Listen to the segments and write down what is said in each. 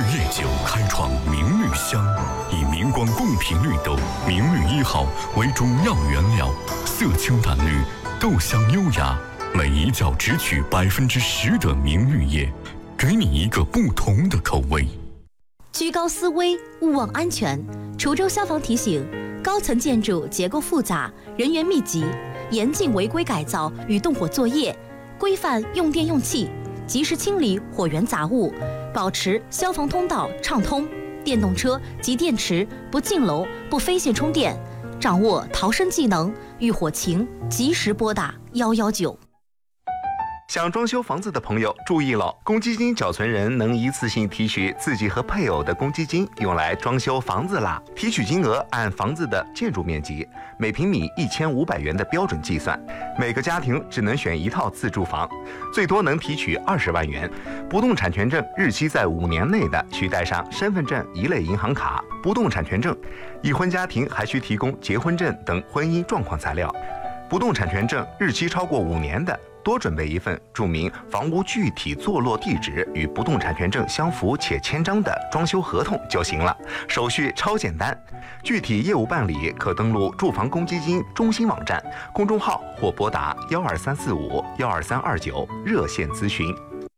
月酒开创明绿香，以明光贡品绿豆明绿1号为主要原料，色清淡绿，豆香优雅，每一角只取10%的明绿叶，给你一个不同的口味。 居高思危，勿忘安全。滁州消防提醒：高层建筑结构复杂，人员密集，严禁违规改造与动火作业，规范用电用气，及时清理火源杂物，保持消防通道畅通。电动车及电池不进楼、不飞线充电，掌握逃生技能，遇火情及时拨打119。 想装修房子的朋友注意了，公积金缴存人能一次性提取自己和配偶的公积金，用来装修房子啦。提取金额按房子的建筑面积，每平米1500元的标准计算。每个家庭只能选一套自住房，最多能提取20万元。不动产权证日期在5年内的，需带上身份证一类银行卡、不动产权证。已婚家庭还需提供结婚证等婚姻状况材料。不动产权证日期超过5年的，多准备一份注明房屋具体坐落地址与不动产权证相符且签章的装修合同就行了，手续超简单。具体业务办理可登录住房公积金中心网站、公众号或拨打12345、12329热线咨询。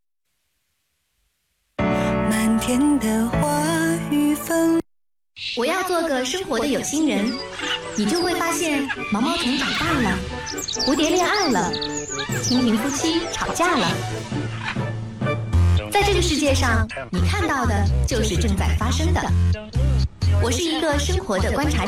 漫天的花与风。 我要做个生活的有心人，你就会发现毛毛虫长大了，蝴蝶恋爱了，蜻蜓夫妻吵架了。在这个世界上，你看到的就是正在发生的。我是一个生活的观察者。